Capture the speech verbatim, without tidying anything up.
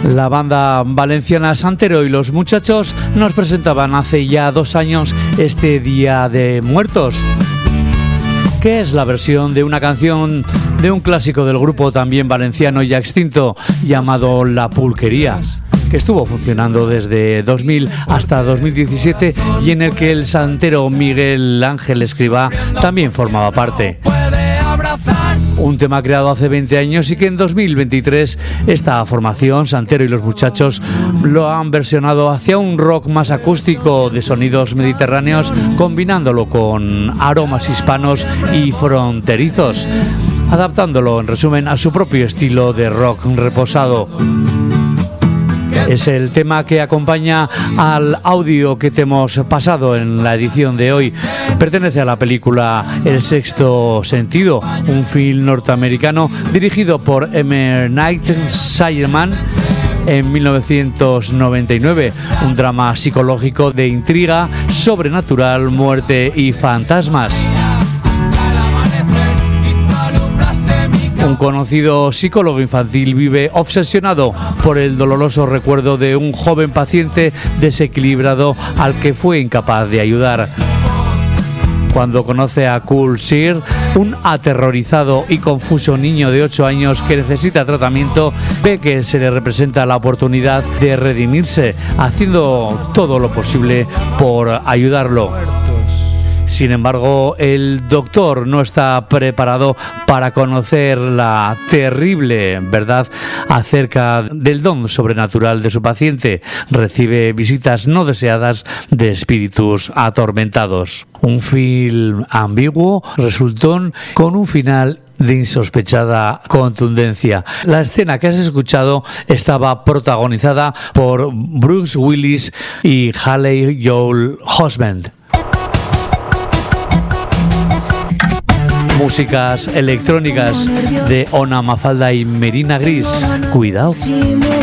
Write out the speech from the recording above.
La banda valenciana Santero y los Muchachos nos presentaban hace ya dos años este Día de Muertos, que es la versión de una canción de un clásico del grupo también valenciano ya extinto llamado La Pulquería, que estuvo funcionando desde dos mil hasta dos mil diecisiete y en el que el santero Miguel Ángel Escribá también formaba parte. Un tema creado hace veinte años y que en dos mil veintitrés esta formación, Santero y los Muchachos, lo han versionado hacia un rock más acústico de sonidos mediterráneos, combinándolo con aromas hispanos y fronterizos, adaptándolo en resumen a su propio estilo de rock reposado. Es el tema que acompaña al audio que te hemos pasado en la edición de hoy. Pertenece a la película El Sexto Sentido, un film norteamericano dirigido por M. Night Shyamalan en mil novecientos noventa y nueve, un drama psicológico de intriga, sobrenatural, muerte y fantasmas. Un conocido psicólogo infantil vive obsesionado por el doloroso recuerdo de un joven paciente desequilibrado al que fue incapaz de ayudar. Cuando conoce a Cool Sear, un aterrorizado y confuso niño de ocho años que necesita tratamiento, ve que se le representa la oportunidad de redimirse, haciendo todo lo posible por ayudarlo. Sin embargo, el doctor no está preparado para conocer la terrible verdad acerca del don sobrenatural de su paciente. Recibe visitas no deseadas de espíritus atormentados. Un film ambiguo, resultón, con un final de insospechada contundencia. La escena que has escuchado estaba protagonizada por Bruce Willis y Haley Joel Osment. Músicas electrónicas de Ona Mafalda y Merina Gris. Cuidado.